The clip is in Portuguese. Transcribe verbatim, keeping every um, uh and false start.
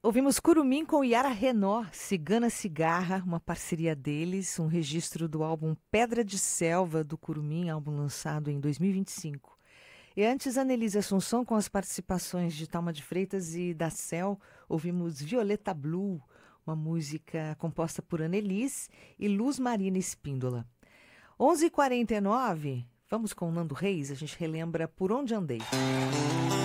Ouvimos Curumim com Yara Renó, Cigana Cigarra, uma parceria deles, um registro do álbum Pedra de Selva do Curumim, álbum lançado em dois mil e vinte e cinco. E antes, Anelise Assunção com as participações de Thalma de Freitas e da Cel, ouvimos Violeta Blue, uma música composta por Anelise e Luz Marina Espíndola. onze e quarenta e nove, vamos com o Nando Reis, a gente relembra Por Onde Andei.